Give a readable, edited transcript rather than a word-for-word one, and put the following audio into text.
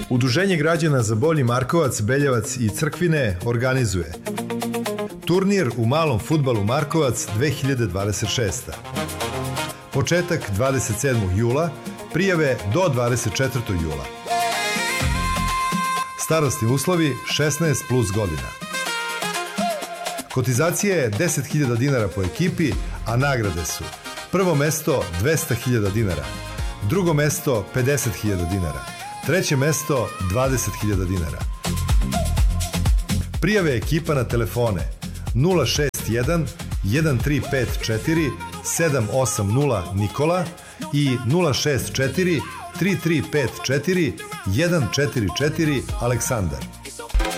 Udruženje građana za Bolji Markovac, Beljevac i Crkvine organizuje turnir u malom fudbalu Markovac 2026. Početak 27. jula, prijave do 24. jula. Starosni uslovi 16 plus godina. Kotizacija je 10.000 dinara po ekipi, a nagrade su: prvo mesto 200.000 dinara, drugo mesto 50.000 dinara, treće mesto 20.000 dinara. Prijave ekipa na telefone 061 1354 780 Nikola i 064 3354 144 Aleksandar.